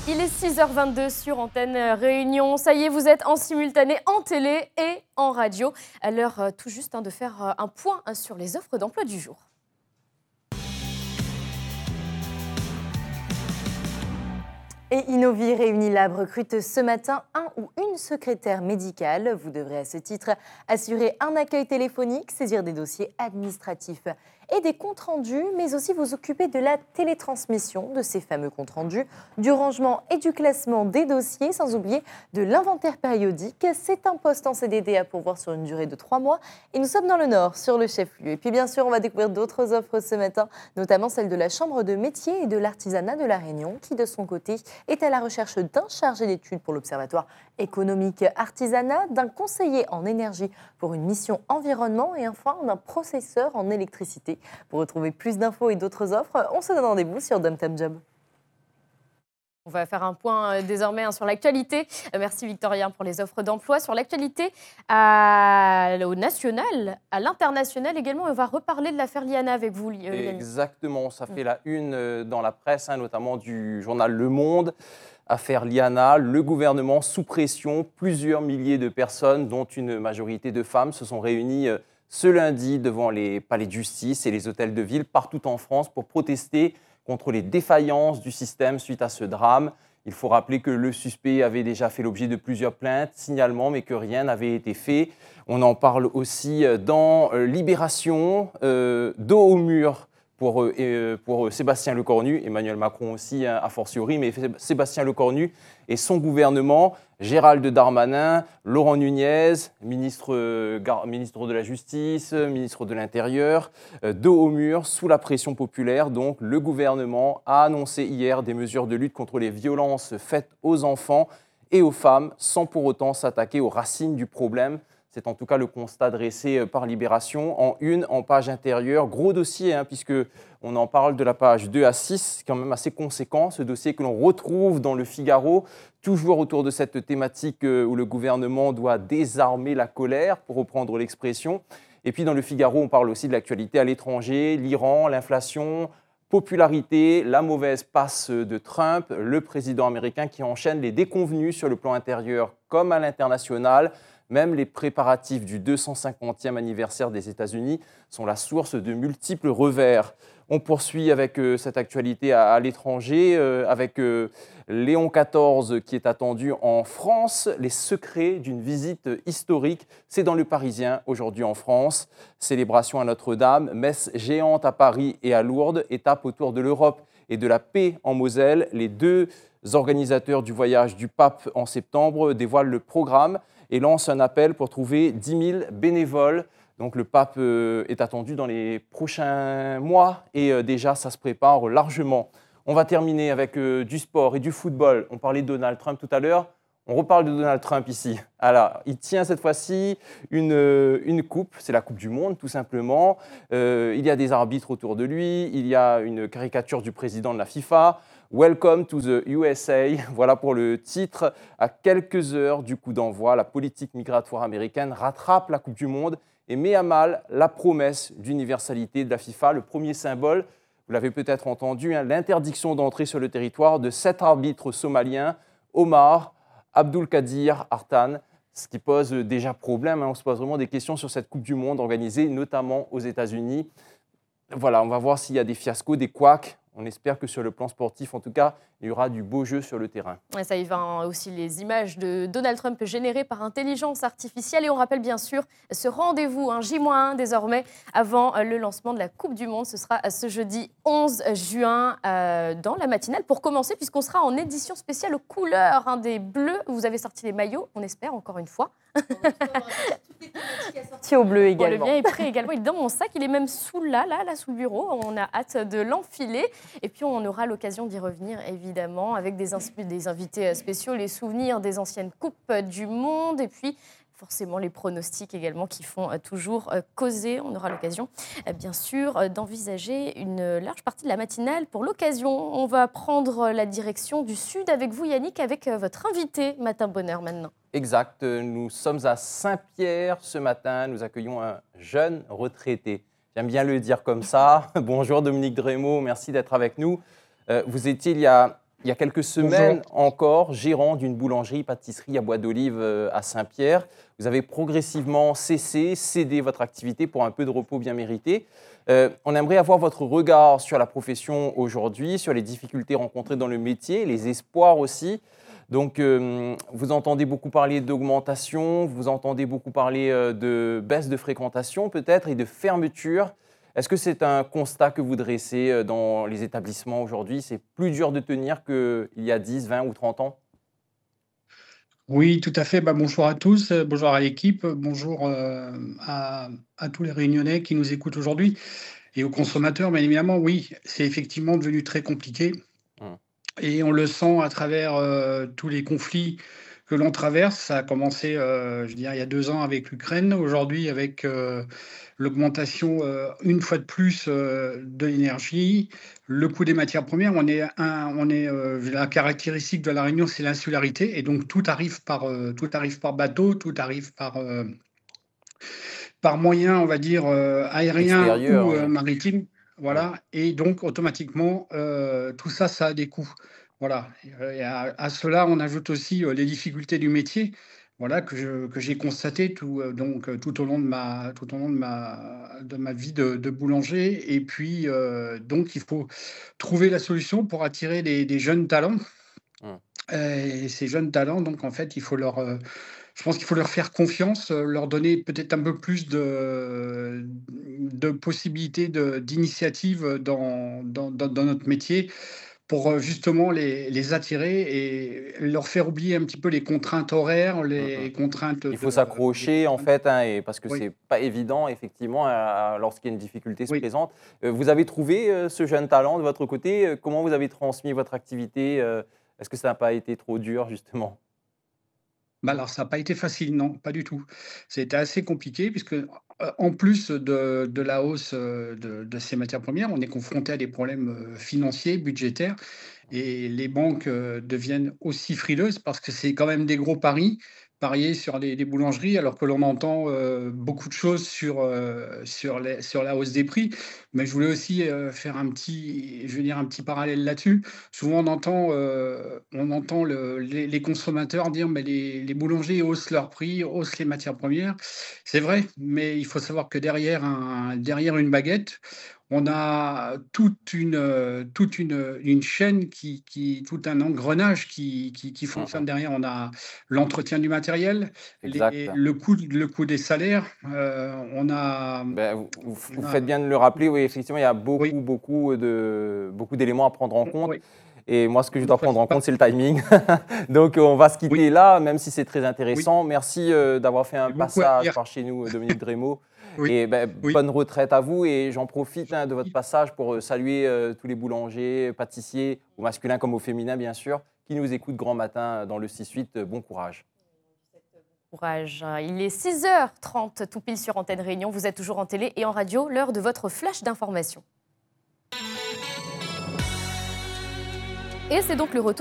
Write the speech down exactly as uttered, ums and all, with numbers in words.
Il est six heures vingt-deux sur Antenne Réunion. Ça y est, vous êtes en simultané en télé et en radio. À l'heure euh, tout juste hein, de faire euh, un point hein, sur les offres d'emploi du jour. Et Innovi Réunilab recrute ce matin un ou une secrétaire médicale. Vous devrez à ce titre assurer un accueil téléphonique, saisir des dossiers administratifs et des comptes rendus, mais aussi vous occuper de la télétransmission de ces fameux comptes rendus, du rangement et du classement des dossiers, sans oublier de l'inventaire périodique. C'est un poste en C D D à pourvoir sur une durée de trois mois et nous sommes dans le Nord, sur le chef-lieu. Et puis bien sûr, on va découvrir d'autres offres ce matin, notamment celle de la Chambre de métier et de l'artisanat de La Réunion, qui de son côté est à la recherche d'un chargé d'études pour l'Observatoire économique artisanat, d'un conseiller en énergie pour une mission environnement et enfin d'un processeur en électricité. Pour retrouver plus d'infos et d'autres offres, on se donne rendez-vous sur Dom Tam Job. On va faire un point euh, désormais hein, sur l'actualité. Euh, merci Victoria pour les offres d'emploi. Sur l'actualité à... au national, à l'international également, on va reparler de l'affaire Liana avec vous, Yannick. Exactement, ça fait la une dans la presse, hein, notamment du journal Le Monde. Affaire Liana, le gouvernement sous pression, plusieurs milliers de personnes, dont une majorité de femmes, se sont réunies ce lundi devant les palais de justice et les hôtels de ville partout en France pour protester contre les défaillances du système suite à ce drame. Il faut rappeler que le suspect avait déjà fait l'objet de plusieurs plaintes, signalements, mais que rien n'avait été fait. On en parle aussi dans Libération, euh, dos au mur pour, euh, pour Sébastien Lecornu, Emmanuel Macron aussi hein, a fortiori, mais Sébastien Lecornu et son gouvernement, Gérald Darmanin, Laurent Nunez, ministre, euh, ministre de la Justice, ministre de l'Intérieur, euh, dos au mur, sous la pression populaire. Donc, le gouvernement a annoncé hier des mesures de lutte contre les violences faites aux enfants et aux femmes, sans pour autant s'attaquer aux racines du problème. C'est en tout cas le constat dressé par Libération en une, en page intérieure. Gros dossier, hein, puisqu'on en parle de la page deux à six, c'est quand même assez conséquent, ce dossier que l'on retrouve dans le Figaro, toujours autour de cette thématique où le gouvernement doit désarmer la colère, pour reprendre l'expression. Et puis dans le Figaro, on parle aussi de l'actualité à l'étranger, l'Iran, l'inflation, popularité, la mauvaise passe de Trump, le président américain qui enchaîne les déconvenues sur le plan intérieur comme à l'international. Même les préparatifs du deux cent cinquantième anniversaire des États-Unis sont la source de multiples revers. On poursuit avec euh, cette actualité à, à l'étranger, euh, avec euh, Léon quatorze qui est attendu en France. Les secrets d'une visite historique, c'est dans Le Parisien aujourd'hui en France. Célébration à Notre-Dame, messe géante à Paris et à Lourdes, étape autour de l'Europe et de la paix en Moselle. Les deux organisateurs du voyage du pape en septembre dévoilent le programme et lance un appel pour trouver dix mille bénévoles. Donc le pape euh, est attendu dans les prochains mois et euh, déjà ça se prépare largement. On va terminer avec euh, du sport et du football. On parlait de Donald Trump tout à l'heure. On reparle de Donald Trump ici. Alors, il tient cette fois-ci une, euh, une coupe, c'est la Coupe du Monde tout simplement. Euh, il y a des arbitres autour de lui, il y a une caricature du président de la FIFA. Welcome to the U S A, voilà pour le titre. À quelques heures du coup d'envoi, la politique migratoire américaine rattrape la Coupe du Monde et met à mal la promesse d'universalité de la FIFA. Le premier symbole, vous l'avez peut-être entendu, hein, l'interdiction d'entrer sur le territoire de sept arbitres somaliens, Omar, Abdulkadir Artan, ce qui pose déjà problème. Hein, on se pose vraiment des questions sur cette Coupe du Monde organisée notamment aux États-Unis. Voilà, on va voir s'il y a des fiascos, des couacs. On espère que sur le plan sportif, en tout cas, il y aura du beau jeu sur le terrain. Et ça y va hein, aussi les images de Donald Trump générées par intelligence artificielle. Et on rappelle bien sûr ce rendez-vous, un J un désormais, avant le lancement de la Coupe du Monde. Ce sera ce jeudi onze juin euh, dans la matinale. Pour commencer, puisqu'on sera en édition spéciale aux couleurs hein, des bleus. Vous avez sorti les maillots, on espère, encore une fois. Sorti au bleu également. Bon, le mien est prêt également. Il est dans mon sac. Il est même sous là, là, là, sous le bureau. On a hâte de l'enfiler. Et puis, on aura l'occasion d'y revenir, évidemment, avec des, insp- des invités spéciaux, les souvenirs des anciennes Coupes du Monde. Et puis, forcément, les pronostics également qui font toujours causer. On aura l'occasion, bien sûr, d'envisager une large partie de la matinale. Pour l'occasion, on va prendre la direction du Sud avec vous, Yannick, avec votre invité, Matin Bonheur, maintenant. Exact. Nous sommes à Saint-Pierre ce matin. Nous accueillons un jeune retraité. J'aime bien le dire comme ça. Bonjour Dominique Drémeau, merci d'être avec nous. Euh, vous étiez il y a il y a quelques semaines Bonjour. encore, gérant d'une boulangerie-pâtisserie à Bois d'Olive à Saint-Pierre. Vous avez progressivement cessé, cédé votre activité pour un peu de repos bien mérité. Euh, on aimerait avoir votre regard sur la profession aujourd'hui, sur les difficultés rencontrées dans le métier, les espoirs aussi. Donc, euh, vous entendez beaucoup parler d'augmentation, vous entendez beaucoup parler euh, de baisse de fréquentation peut-être et de fermeture. Est-ce que c'est un constat que vous dressez dans les établissements aujourd'hui? C'est plus dur de tenir qu'il y a dix, vingt ou trente ans? Oui, tout à fait. Bah, bonjour à tous, euh, bonjour à l'équipe, euh, bonjour euh, à, à tous les Réunionnais qui nous écoutent aujourd'hui et aux consommateurs, bien évidemment. Oui, c'est effectivement devenu très compliqué Hum. et on le sent à travers euh, tous les conflits que l'on traverse. Ça a commencé, euh, je dirais, il y a deux ans avec l'Ukraine, aujourd'hui avec euh, l'augmentation, euh, une fois de plus, euh, de l'énergie, le coût des matières premières. On est, un, on est euh, la caractéristique de la Réunion, c'est l'insularité, et donc tout arrive par, euh, tout arrive par bateau, tout arrive par, euh, par moyen, on va dire, euh, aérien Extérieur, ou oui. euh, maritime. Oui. Voilà, et donc automatiquement, euh, tout ça, ça a des coûts. Voilà, et à, à cela, on ajoute aussi euh, les difficultés du métier, voilà, que je, que j'ai constaté tout, euh, donc, euh, tout au long de ma, tout au long de ma, de ma vie de, de boulanger. Et puis, euh, donc, il faut trouver la solution pour attirer des, des jeunes talents. Hum. Et ces jeunes talents, donc, en fait, il faut leur, euh, je pense qu'il faut leur faire confiance, euh, leur donner peut-être un peu plus de, de possibilités de, d'initiatives dans, dans, dans, dans notre métier pour euh, justement les, les attirer et leur faire oublier un petit peu les contraintes horaires, Hum, hum. les contraintes Il faut de... les s'accrocher en contraintes- fait, hein, et parce que Oui, c'est pas évident effectivement à- à- lorsqu'il y a une difficulté se oui. présente. Euh, vous avez trouvé euh, ce jeune talent de votre côté. Euh, Comment vous avez transmis votre activité? Euh, Est-ce que ça n'a pas été trop dur justement? Bah alors, ça n'a pas été facile, non, pas du tout. C'était assez compliqué puisque, heu, en plus de de la hausse, heu, de de ces matières premières, on est confronté à des problèmes, heu, financiers, budgétaires, et les banques, heu, deviennent aussi frileuses parce que c'est quand même des gros paris, parier sur les les boulangeries, alors que l'on entend, heu, beaucoup de choses sur, heu, sur les sur la hausse des prix. Mais je voulais aussi, heu, faire un petit je veux dire un petit parallèle là-dessus. Souvent on entend, heu, on entend le les les consommateurs dire: «Mais les les boulangers haussent leurs prix, haussent les matières premières». C'est vrai, mais il faut savoir que derrière un derrière une baguette, on a toute une, heu, toute une, une chaîne qui qui tout un engrenage qui qui qui Hum, fonctionne hum. derrière. On a l'entretien du matériel, les Exact. le coût le coût des salaires, heu, on a Ben, vous, vous- vous on a faites bien de le rappeler, oui, effectivement, il y a oui, beaucoup, beaucoup de, beaucoup d'éléments à prendre en compte. oui, Et moi, ce que je on ne dois prendre choisit en pas. compte, c'est le timing. Donc, on va se Oui, quitter là, même si c'est très oui, intéressant. Merci euh, d'avoir fait un j'ai beaucoup à passage dire. par chez nous, euh, Dominique Drémaud. Oui, Et ben, oui, bonne retraite à vous. Et j'en profite hein, de votre oui. passage pour euh, saluer euh, tous les boulangers, pâtissiers, au masculin comme au féminin, bien sûr, qui nous écoutent grand matin dans le six huit. Euh, Bon courage. Courage. Il est six heures trente, tout pile sur Antenne Réunion. Vous êtes toujours en télé et en radio, l'heure de votre flash d'information. Et c'est donc le retour